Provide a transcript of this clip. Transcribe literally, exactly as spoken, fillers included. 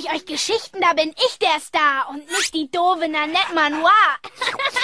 ich euch Geschichten, da bin ich der Star und nicht die doofe Nanette Manoir.